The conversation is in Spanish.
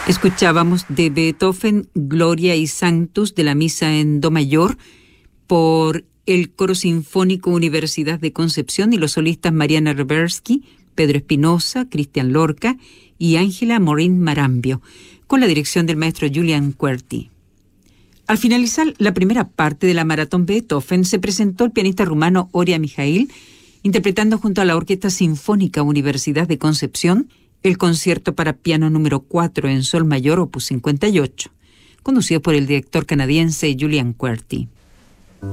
Escuchábamos de Beethoven Gloria y Sanctus de la Misa en Do mayor por el Coro Sinfónico Universidad de Concepción y los solistas Mariana Rebersky, Pedro Espinosa, Cristian Lorca y Ángela Morín Marambio, con la dirección del maestro Julian Cuerti. Al finalizar la primera parte de la maratón Beethoven, se presentó el pianista rumano Horia Mihail, interpretando junto a la Orquesta Sinfónica Universidad de Concepción el concierto para piano número 4 en sol mayor, opus 58, conducido por el director canadiense Julian Cuerti.